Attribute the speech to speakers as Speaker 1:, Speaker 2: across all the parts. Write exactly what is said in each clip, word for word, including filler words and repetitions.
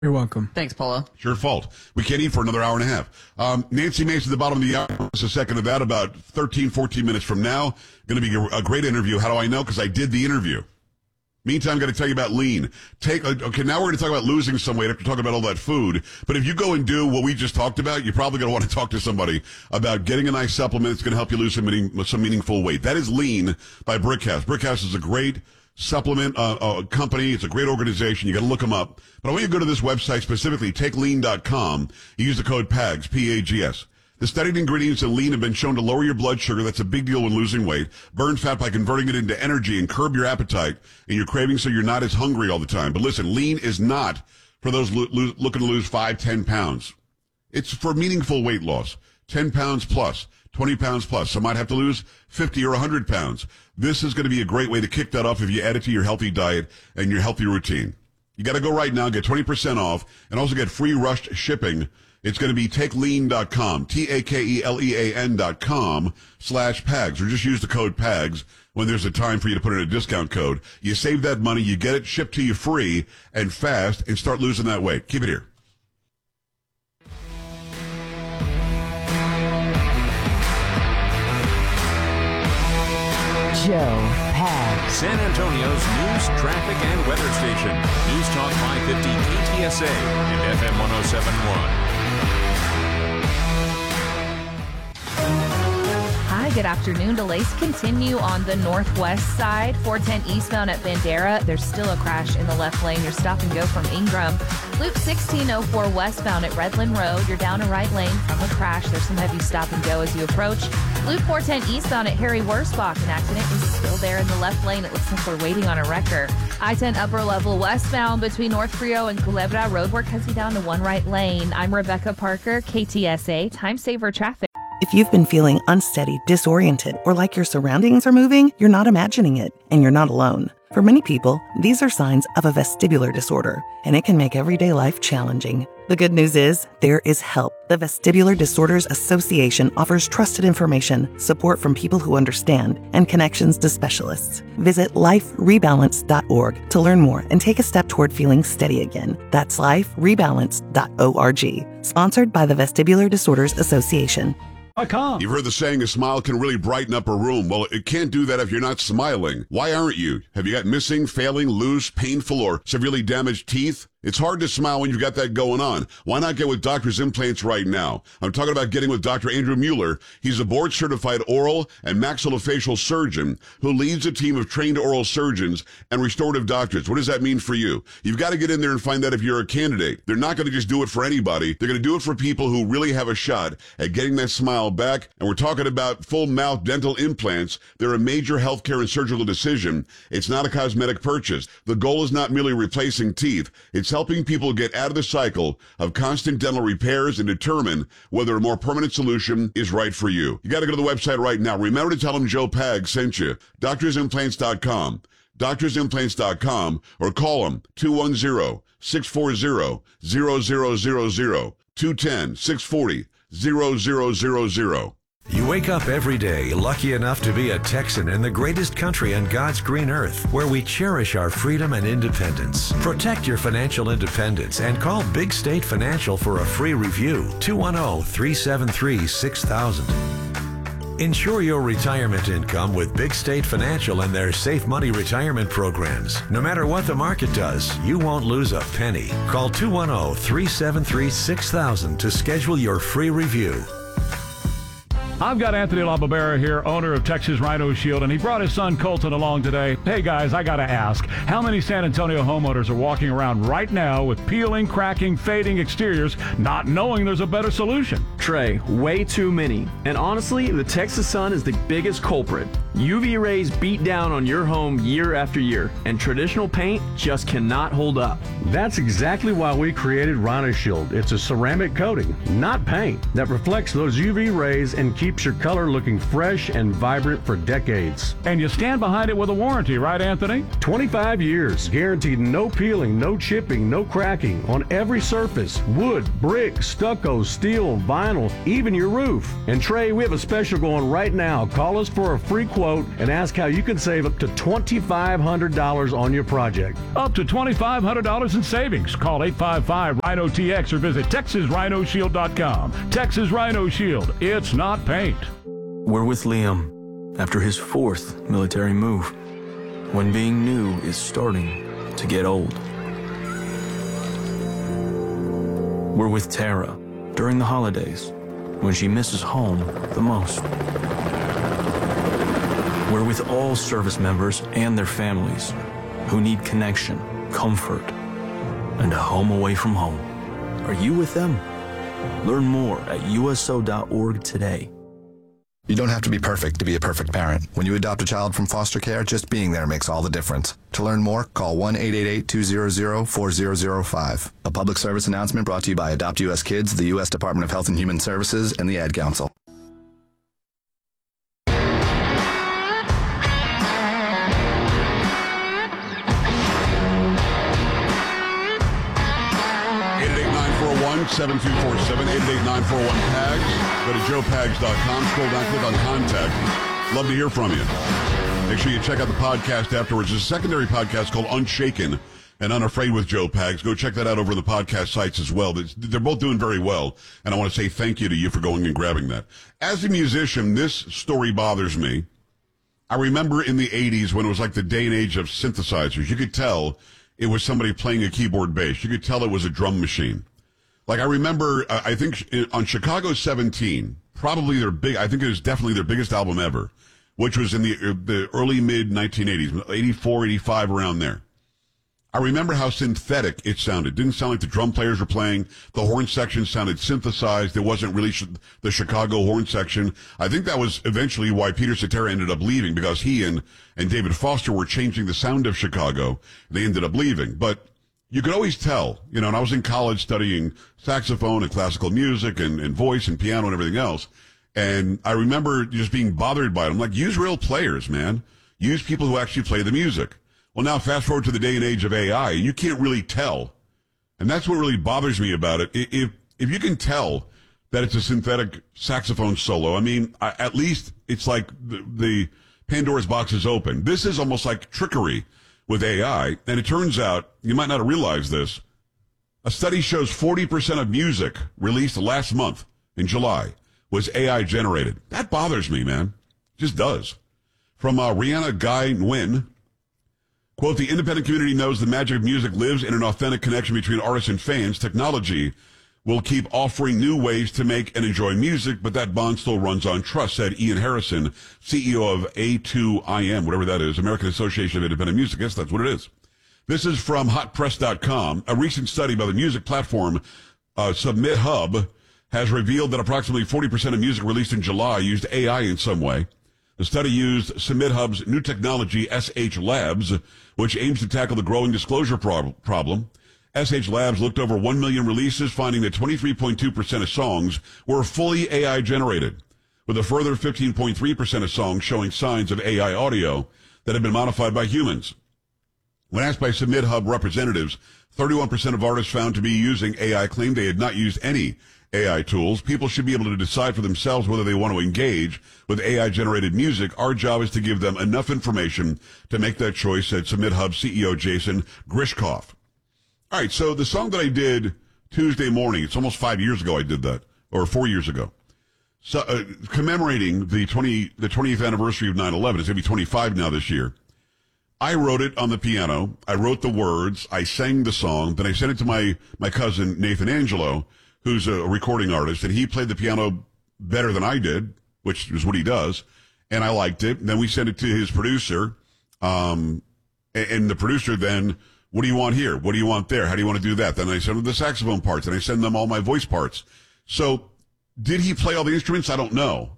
Speaker 1: You're welcome.
Speaker 2: Thanks, Paulo.
Speaker 3: It's your fault. We can't eat for another hour and a half. Um, Nancy Mace at the bottom of the hour. Just a second of that, about thirteen, fourteen minutes from now. Going to be a, a great interview. How do I know? Because I did the interview. Meantime, I'm going to tell you about lean. Take Okay, now we're going to talk about losing some weight after talking about all that food. But if you go and do what we just talked about, you're probably going to want to talk to somebody about getting a nice supplement that's going to help you lose some, meaning, some meaningful weight. That is Lean by Brickhouse. Brickhouse is a great supplement uh, uh, company. It's a great organization. You got to look them up. But I want you to go to this website specifically, take lean dot com. You use the code P A G S, P A G S. The studied ingredients in lean have been shown to lower your blood sugar. That's a big deal when losing weight. Burn fat by converting it into energy and curb your appetite and your cravings so you're not as hungry all the time. But listen, lean is not for those lo- lo- looking to lose five, ten pounds. It's for meaningful weight loss. ten pounds plus, twenty pounds plus. Some might have to lose fifty or one hundred pounds. This is going to be a great way to kick that off if you add it to your healthy diet and your healthy routine. You got to go right now, get twenty percent off, and also get free rushed shipping. It's going to be take lean dot com, T A K E L E A N dot com slash P A G S, or just use the code P A G S when there's a time for you to put in a discount code. You save that money, you get it shipped to you free and fast, and start losing that weight. Keep it here.
Speaker 4: Joe Pags.
Speaker 5: San Antonio's news, traffic, and weather station. News Talk five fifty K T S A and F M one oh seven point one.
Speaker 6: Hi, good afternoon. Delays continue on the northwest side. four ten eastbound at Bandera. There's still a crash in the left lane. You're stop and go from Ingram. Loop sixteen oh four westbound at Redland Road. You're down a right lane from a crash. There's some heavy stop and go as you approach. Loop four ten eastbound at Harry Wurzbach. An accident is still there in the left lane. It looks like we're waiting on a wrecker. I ten upper level westbound between North Frio and Culebra. Roadwork has you down to one right lane. I'm Rebecca Parker, K T S A, Time Saver Traffic.
Speaker 4: If you've been feeling unsteady, disoriented, or like your surroundings are moving, you're not imagining it, and you're not alone. For many people, these are signs of a vestibular disorder, and it can make everyday life challenging. The good news is, there is help. The Vestibular Disorders Association offers trusted information, support from people who understand, and connections to specialists. Visit life rebalance dot org to learn more and take a step toward feeling steady again. That's life rebalance dot org. Sponsored by the Vestibular Disorders Association.
Speaker 3: You've heard the saying, a smile can really brighten up a room. Well, it can't do that if you're not smiling. Why aren't you? Have you got missing, failing, loose, painful, or severely damaged teeth? It's hard to smile when you've got that going on. Why not get with Doctor's Implants right now? I'm talking about getting with Doctor Andrew Mueller. He's a board-certified oral and maxillofacial surgeon who leads a team of trained oral surgeons and restorative doctors. What does that mean for you? You've got to get in there and find out if you're a candidate. They're not going to just do it for anybody. They're going to do it for people who really have a shot at getting that smile back. And we're talking about full mouth dental implants. They're a major healthcare and surgical decision. It's not a cosmetic purchase. The goal is not merely replacing teeth. It's helping people get out of the cycle of constant dental repairs and determine whether a more permanent solution is right for you. You got to go to the website right now. Remember to tell them Joe Pag sent you. doctors implants dot com. doctors implants dot com, or call them two one zero, six four zero, zero zero zero zero, two one zero, six four zero, zero zero zero zero.
Speaker 7: You wake up every day lucky enough to be a Texan in the greatest country on God's green earth, where we cherish our freedom and independence. Protect your financial independence and call Big State Financial for a free review. two one zero, three seven three, six thousand. Ensure your retirement income with Big State Financial and their Safe Money retirement programs. No matter what the market does, you won't lose a penny. Call two one zero, three seven three, six thousand to schedule your free review.
Speaker 8: I've got Anthony LaBarbera here, owner of Texas Rhino Shield, and he brought his son Colton along today. Hey guys, I gotta ask, how many San Antonio homeowners are walking around right now with peeling, cracking, fading exteriors, not knowing there's a better solution?
Speaker 9: Trey, way too many. And honestly, the Texas sun is the biggest culprit. U V rays beat down on your home year after year, and traditional paint just cannot hold up.
Speaker 10: That's exactly why we created Rhino Shield. It's a ceramic coating, not paint, that reflects those U V rays and keeps keeps your color looking fresh and vibrant for decades.
Speaker 8: And you stand behind it with a warranty, right, Anthony?
Speaker 10: twenty-five years, guaranteed no peeling, no chipping, no cracking on every surface. Wood, brick, stucco, steel, vinyl, even your roof. And Trey, we have a special going right now. Call us for a free quote and ask how you can save up to twenty-five hundred dollars on your project.
Speaker 8: Up to twenty-five hundred dollars in savings. Call eight five five Rhino T X or visit Texas Rhino Shield dot com. Texas Rhino Shield. It's not paint.
Speaker 1: We're with Liam after his fourth military move, when being new is starting to get old. We're with Tara during the holidays, when she misses home the most. We're with all service members and their families who need connection, comfort, and a home away from home. Are you with them? Learn more at U S O dot org today.
Speaker 2: You don't have to be perfect to be a perfect parent. When you adopt a child from foster care, just being there makes all the difference. To learn more, call one eight eight eight, two hundred, four thousand five. A public service announcement brought to you by Adopt U S Kids, the U S Department of Health and Human Services, and the Ad Council.
Speaker 3: seven two four seven, eight eight nine four one, P A G S. Go to joe pags dot com. Scroll down, click on Contact. Love to hear from you. Make sure you check out the podcast afterwards. There's a secondary podcast called Unshaken and Unafraid with Joe Pags. Go check that out over the podcast sites as well. They're both doing very well, and I want to say thank you to you for going and grabbing that. As a musician, this story bothers me. I remember in the eighties when it was like the day and age of synthesizers. You could tell it was somebody playing a keyboard bass. You could tell it was a drum machine. Like, I remember, uh, I think on Chicago seventeen, probably their big, I think it was definitely their biggest album ever, which was in the uh, the early mid nineteen eighties, eighty-four, eighty-five, around there. I remember how synthetic it sounded. Didn't sound like the drum players were playing. The horn section sounded synthesized. It wasn't really sh- the Chicago horn section. I think that was eventually why Peter Cetera ended up leaving, because he and, and David Foster were changing the sound of Chicago. They ended up leaving. But you could always tell, you know, and I was in college studying saxophone and classical music and, and voice and piano and everything else. And I remember just being bothered by it. I'm like, use real players, man. Use people who actually play the music. Well, now fast forward to the day and age of A I, and you can't really tell. And that's what really bothers me about it. If, if you can tell that it's a synthetic saxophone solo, I mean, I, at least it's like the, the Pandora's box is open. This is almost like trickery with A I, and it turns out, you might not have realized this, a study shows forty percent of music released last month in July was A I generated. That bothers me, man. It just does. From uh, Rihanna Guy Nguyen, quote, the independent community knows the magic of music lives in an authentic connection between artists and fans. Technology will keep offering new ways to make and enjoy music, but that bond still runs on trust, said Ian Harrison, C E O of A two I M, whatever that is, American Association of Independent Music. Yes, that's what it is. This is from hot press dot com. A recent study by the music platform uh, Submit Hub has revealed that approximately forty percent of music released in July used A I in some way. The study used Submit Hub's new technology, S H Labs, which aims to tackle the growing disclosure prob- problem. S H Labs looked over one million releases, finding that twenty-three point two percent of songs were fully A I generated, with a further fifteen point three percent of songs showing signs of A I audio that have been modified by humans. When asked by Submit Hub representatives, thirty-one percent of artists found to be using A I claimed they had not used any A I tools. People should be able to decide for themselves whether they want to engage with A I-generated music. Our job is to give them enough information to make that choice, said Submit Hub C E O Jason Grishkoff. All right, so the song that I did Tuesday morning, it's almost five years ago I did that, or four years ago, so uh, commemorating the twenty the twentieth anniversary of nine eleven. It's going to be twenty-five now this year. I wrote it on the piano. I wrote the words. I sang the song. Then I sent it to my, my cousin, Nathan Angelo, who's a recording artist, and he played the piano better than I did, which is what he does, and I liked it. And then we sent it to his producer, um, and, and the producer then, what do you want here? What do you want there? How do you want to do that? Then I send him the saxophone parts, and I send them all my voice parts. So did he play all the instruments? I don't know.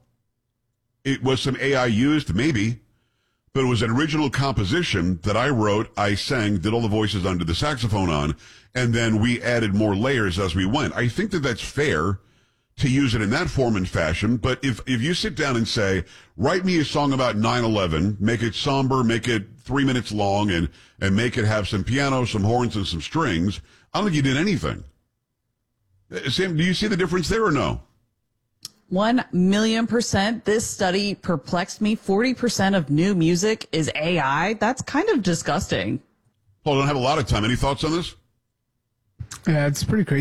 Speaker 3: It was some A I used, maybe, but it was an original composition that I wrote, I sang, did all the voices under the saxophone on, and then we added more layers as we went. I think that that's fair to use it in that form and fashion. But if, if you sit down and say, write me a song about nine eleven, make it somber, make it three minutes long, and, and make it have some piano, some horns, and some strings, I don't think you did anything. Sam, do you see the difference there or no?
Speaker 11: One million percent. This study perplexed me. forty percent of new music is A I. That's kind of disgusting.
Speaker 3: Well, I don't have a lot of time. Any thoughts on this?
Speaker 12: Yeah, it's pretty crazy.